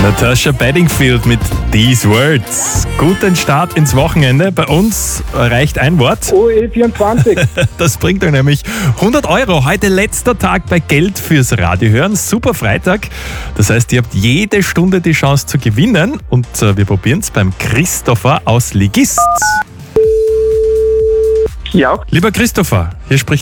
Natasha Bedingfield mit These Words. Guten Start ins Wochenende. Bei uns reicht ein Wort. OE24. Das bringt euch nämlich 100 Euro. Heute letzter Tag bei Geld fürs Radio hören. Super Freitag. Das heißt, ihr habt jede Stunde die Chance zu gewinnen. Und wir probieren es beim Christopher aus Ligist. Ja, Lieber Christopher, hier spricht